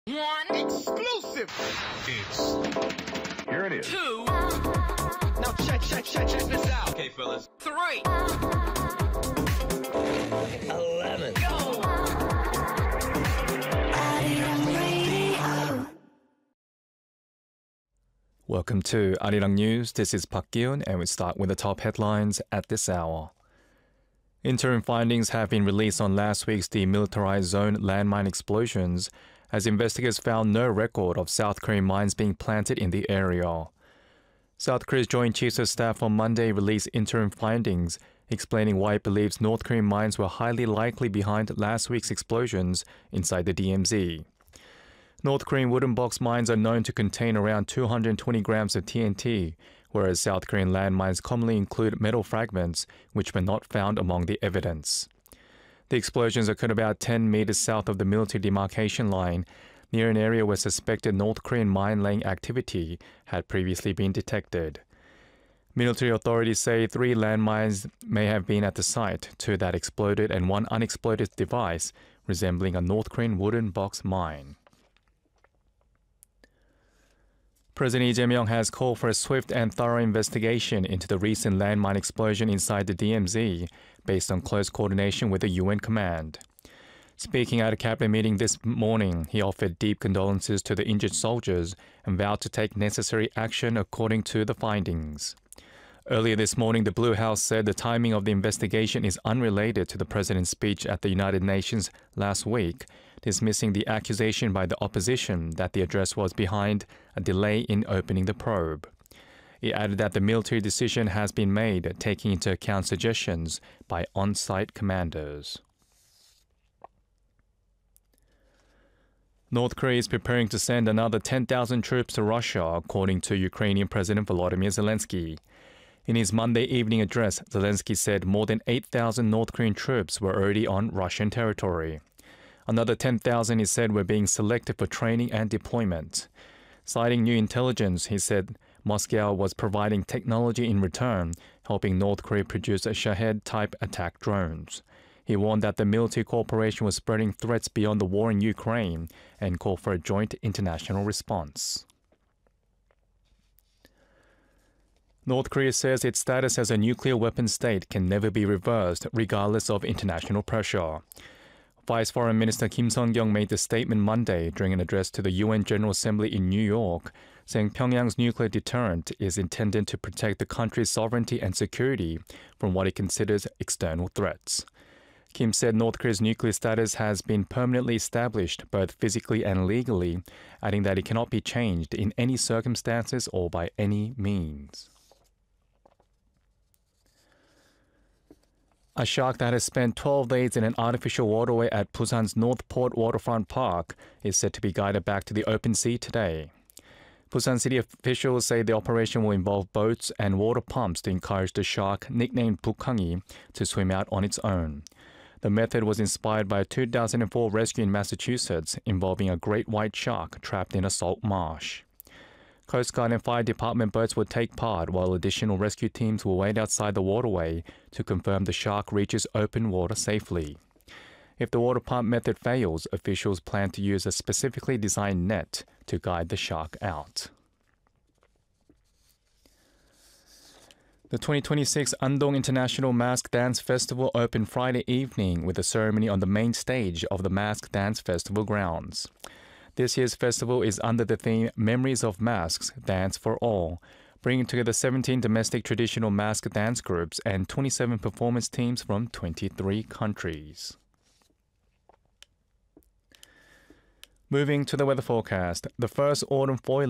One exclusive. Here it is. Two. Now check this out. Okay, fellas. Three. 11. Go. Welcome to Arirang News. This is Park Gi-eun, and we start with the top headlines at this hour. Interim findings have been released on last week's demilitarized zone landmine explosions, as investigators found no record of South Korean mines being planted in the area. South Korea's Joint Chiefs of Staff on Monday released interim findings, explaining why it believes North Korean mines were highly likely behind last week's explosions inside the DMZ. North Korean wooden box mines are known to contain around 220 grams of TNT, whereas South Korean landmines commonly include metal fragments, which were not found among the evidence. The explosions occurred about 10 meters south of the military demarcation line, near an area where suspected North Korean mine-laying activity had previously been detected. Military authorities say 3 landmines may have been at the site, 2 that exploded and 1 unexploded device resembling a North Korean wooden box mine. President Lee Jae-myung has called for a swift and thorough investigation into the recent landmine explosion inside the DMZ, based on close coordination with the UN command. Speaking at a cabinet meeting this morning, he offered deep condolences to the injured soldiers and vowed to take necessary action according to the findings. Earlier this morning, the Blue House said the timing of the investigation is unrelated to the president's speech at the United Nations last week, dismissing the accusation by the opposition that the address was behind a delay in opening the probe. He added that the military decision has been made, taking into account suggestions by on-site commanders. North Korea is preparing to send another 10,000 troops to Russia, according to Ukrainian President Volodymyr Zelensky. In his Monday evening address, Zelensky said more than 8,000 North Korean troops were already on Russian territory. Another 10,000, he said, were being selected for training and deployment. Citing new intelligence, he said Moscow was providing technology in return, helping North Korea produce Shahed-type attack drones. He warned that the military cooperation was spreading threats beyond the war in Ukraine and called for a joint international response. North Korea says its status as a nuclear weapon state can never be reversed, regardless of international pressure. Vice Foreign Minister Kim Sung-kyung made the statement Monday during an address to the UN General Assembly in New York, saying Pyongyang's nuclear deterrent is intended to protect the country's sovereignty and security from what it considers external threats. Kim said North Korea's nuclear status has been permanently established both physically and legally, adding that it cannot be changed in any circumstances or by any means. A shark that has spent 12 days in an artificial waterway at Busan's North Port Waterfront Park is said to be guided back to the open sea today. Busan city officials say the operation will involve boats and water pumps to encourage the shark, nicknamed Bukhangi, to swim out on its own. The method was inspired by a 2004 rescue in Massachusetts involving a great white shark trapped in a salt marsh. Coast Guard and Fire Department boats will take part, while additional rescue teams will wait outside the waterway to confirm the shark reaches open water safely. If the water pump method fails, officials plan to use a specifically designed net to guide the shark out. The 2026 Andong International Mask Dance Festival opened Friday evening with a ceremony on the main stage of the Mask Dance Festival grounds. This year's festival is under the theme Memories of Masks, Dance for All, bringing together 17 domestic traditional mask dance groups and 27 performance teams from 23 countries. Moving to the weather forecast, the first autumn foliage